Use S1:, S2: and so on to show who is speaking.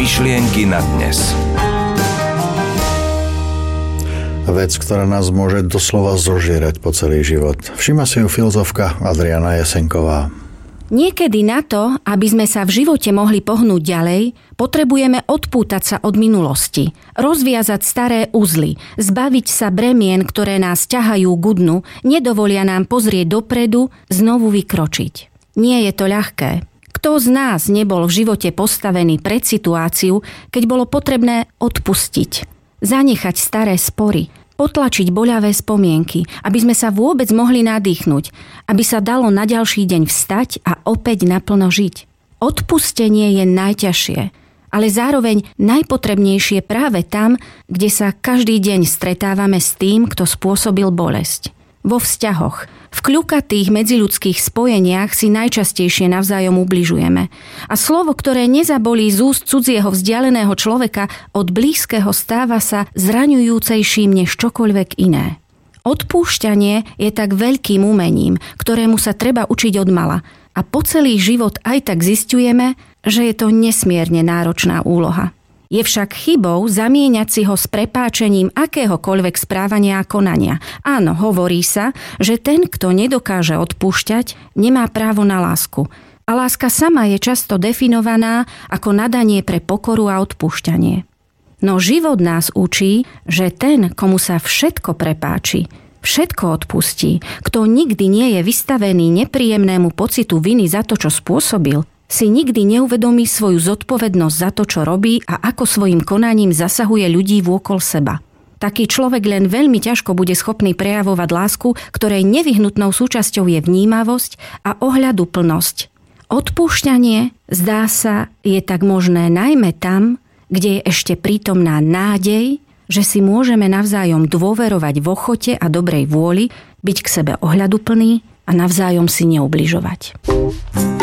S1: Myšlienky na dnes.
S2: Vec, ktorá nás môže doslova zožierať po celý život. Všíma si ju filozofka Adriana Jesenková.
S3: Niekedy na to, aby sme sa v živote mohli pohnúť ďalej, potrebujeme odpútať sa od minulosti, rozviazať staré uzly, zbaviť sa bremien, ktoré nás ťahajú k dnu, nedovolia nám pozrieť dopredu, znovu vykročiť. Nie je to ľahké. Kto z nás nebol v živote postavený pred situáciu, keď bolo potrebné odpustiť, zanechať staré spory, potlačiť boľavé spomienky, aby sme sa vôbec mohli nadýchnuť, aby sa dalo na ďalší deň vstať a opäť naplno žiť. Odpustenie je najťažšie, ale zároveň najpotrebnejšie práve tam, kde sa každý deň stretávame s tým, kto spôsobil bolesť. Vo vzťahoch, v kľukatých medziľudských spojeniach si najčastejšie navzájom ubližujeme. A slovo, ktoré nezabolí z úst cudzieho vzdialeného človeka, od blízkeho stáva sa zraňujúcejším než čokoľvek iné. Odpúšťanie je tak veľkým umením, ktorému sa treba učiť odmala. A po celý život aj tak zisťujeme, že je to nesmierne náročná úloha. Je však chybou zamieňať si ho s prepáčením akéhokoľvek správania a konania. Áno, hovorí sa, že ten, kto nedokáže odpúšťať, nemá právo na lásku. A láska sama je často definovaná ako nadanie pre pokoru a odpúšťanie. No život nás učí, že ten, komu sa všetko prepáči, všetko odpustí, kto nikdy nie je vystavený nepríjemnému pocitu viny za to, čo spôsobil, si nikdy neuvedomí svoju zodpovednosť za to, čo robí a ako svojim konaním zasahuje ľudí vôkol seba. Taký človek len veľmi ťažko bude schopný prejavovať lásku, ktorej nevyhnutnou súčasťou je vnímavosť a ohľaduplnosť. Odpúšťanie, zdá sa, je tak možné najmä tam, kde je ešte prítomná nádej, že si môžeme navzájom dôverovať v ochote a dobrej vôli, byť k sebe ohľaduplný a navzájom si neubližovať.